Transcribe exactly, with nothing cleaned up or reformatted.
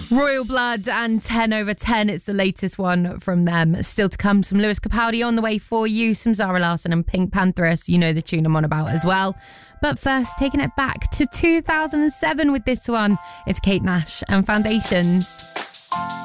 Royal Blood and ten over ten. It's the latest one from them. Still to come, some Lewis Capaldi on the way for you, some Zara Larsson and Pink Panthers. You know the tune I'm on about as well. But first, taking it back to two thousand seven with this one. It's Kate Nash and Foundations.